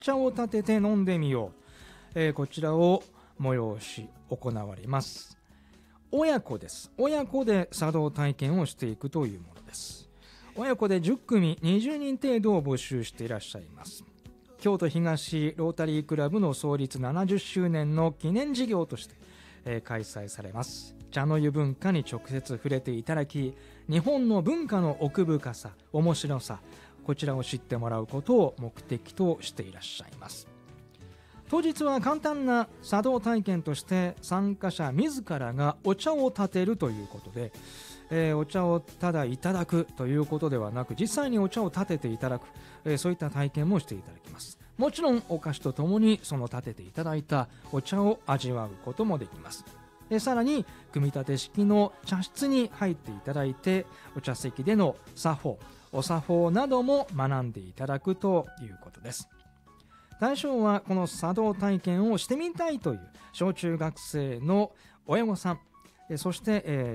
茶を立てて飲んでみよう、こちらを催し行われます。親子です。親子で茶道体験をしていくというものです。親子で10組20人程度を募集していらっしゃいます。京都東ロータリークラブの創立70周年の記念事業として、開催されます。茶の湯文化に直接触れていただき、日本の文化の奥深さ、面白さ、こちらを知ってもらうことを目的としていらっしゃいます。当日は簡単な茶道体験として参加者自らがお茶を立てるということで、お茶をただいただくということではなく、実際にお茶を立てていただく、そういった体験もしていただきます。もちろんお菓子とともにその立てていただいたお茶を味わうこともできます。さらに組み立て式の茶室に入っていただいて、お茶席での作法、お作法なども学んでいただくということです。対象はこの茶道体験をしてみたいという小中学生の親御さん、そして、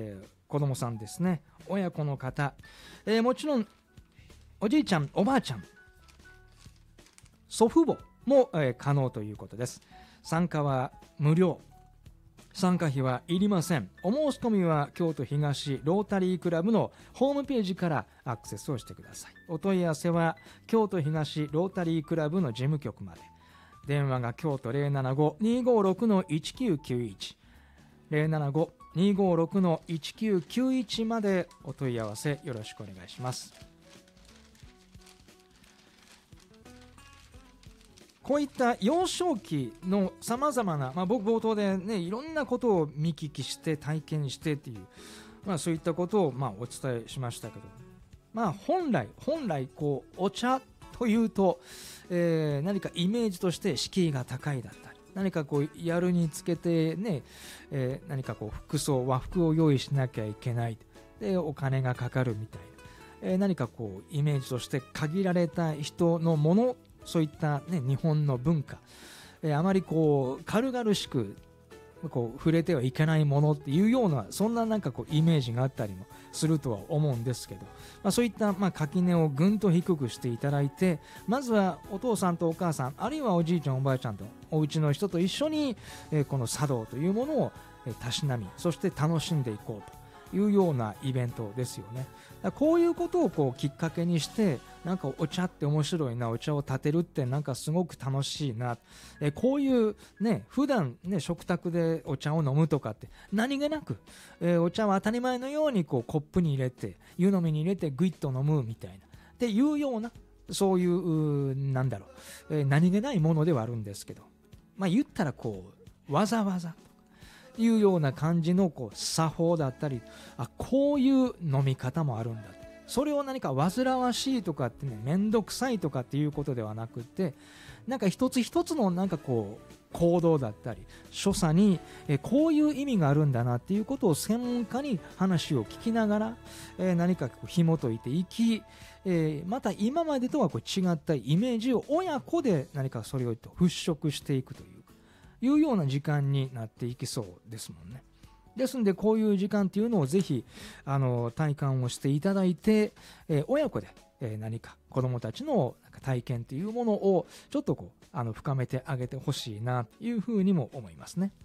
子供さんですね、親子の方、もちろんおじいちゃんおばあちゃん、祖父母も、可能ということです。参加は無料、参加費はいりません。お申し込みは京都東ロータリークラブのホームページからアクセスをしてください。お問い合わせは京都東ロータリークラブの事務局まで。電話が京都 075-256-1991 075-256-1991 までお問い合わせよろしくお願いします。こういった幼少期のさまざまな、僕冒頭でね、いろんなことを見聞きして体験してっていう、そういったことをお伝えしましたけど、本来こうお茶というと、何かイメージとして敷居が高いだったり、何かこうやるにつけてね、何かこう和服を用意しなきゃいけないでお金がかかるみたいな、何かこうイメージとして限られた人のもの、そういった、日本の文化、あまりこう軽々しくこう触れてはいけないものっていうような、そんななんかこうイメージがあったりもするとは思うんですけど、そういった垣根をぐんと低くしていただいて、まずはお父さんとお母さん、あるいはおじいちゃんおばあちゃんとお家の人と一緒に、この茶道というものをたしなみ、そして楽しんでいこうというようなイベントですよね。こういうことをこうきっかけにして、なんかお茶って面白いな、お茶を立てるってなんかすごく楽しいな、こういうね、普段ね食卓でお茶を飲むとかって何気なく、お茶は当たり前のようにこうコップに入れて湯飲みに入れてグイッと飲むみたいなっていうような、そういう何だろう、何気ないものではあるんですけど、言ったらこうわざわざいうような感じのこう作法だったり、こういう飲み方もあるんだ、それを何か煩わしいとかってね、めんどくさいとかっていうことではなくて、なんか一つ一つのなんかこう行動だったり所作に、こういう意味があるんだなっていうことを専門家に話を聞きながら、何かこう紐解いていき、また今までとはこう違ったイメージを親子で何かそれを払拭していくというような時間になっていきそうですもんね。ですのでこういう時間っていうのをぜひ体感をしていただいて、親子で、何か子どもたちの体験というものをちょっとこう深めてあげてほしいなというふうにも思いますね。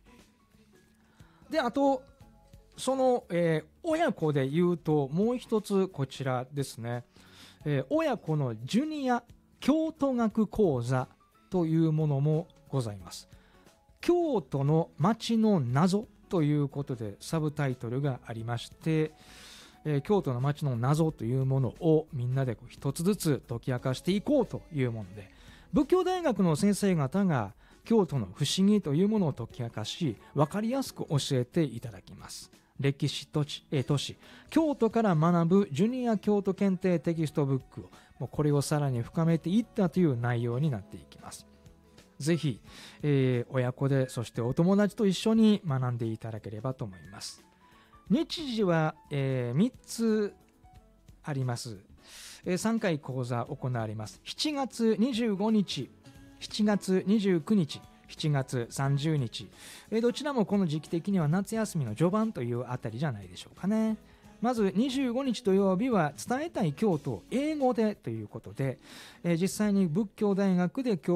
であとその、親子で言うともう一つこちらですね、親子のジュニア京都学講座というものもございます。京都の町の謎ということでサブタイトルがありまして、京都の町の謎というものをみんなでこう一つずつ解き明かしていこうというもので、仏教大学の先生方が京都の不思議というものを解き明かし、分かりやすく教えていただきます。歴史都市京都から学ぶジュニア京都検定テキストブックをもうこれをさらに深めていったという内容になっていきます。ぜひ、親子でそしてお友達と一緒に学んでいただければと思います。日時は、3つあります。3回講座行われます。7月25日、7月29日、7月30日、どちらもこの時期的には夏休みの序盤というあたりじゃないでしょうかね。 まず25日土曜日は伝えたい教徒を英語でということで、実際に仏教大学で教